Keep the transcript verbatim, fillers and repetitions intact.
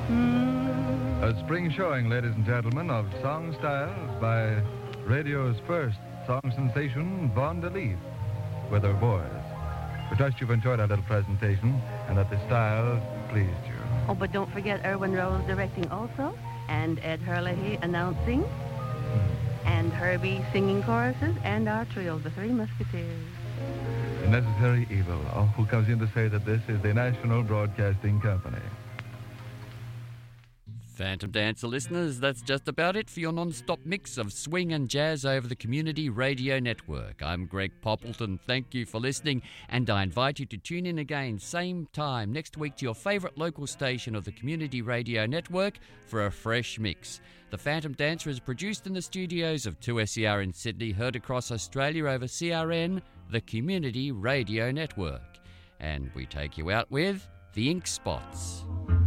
Mm. A spring showing, ladies and gentlemen, of song styles by radio's first song sensation, Vaughn DeLeaf, with her boys. We trust you've enjoyed our little presentation and that the styles pleased you. Oh, but don't forget Erwin Rose directing also, and Ed Herlihy announcing, Hmm. and Herbie singing choruses, and our trio, the Three Musketeers. The Necessary Evil. Oh, who comes in to say that this is the National Broadcasting Company. Phantom Dancer listeners, that's just about it for your non-stop mix of swing and jazz over the Community Radio Network. I'm Greg Poppleton. Thank you for listening, and I invite you to tune in again same time next week to your favourite local station of the Community Radio Network for a fresh mix. The Phantom Dancer is produced in the studios of two S E R in Sydney, heard across Australia over C R N, the Community Radio Network. And we take you out with the Ink Spots.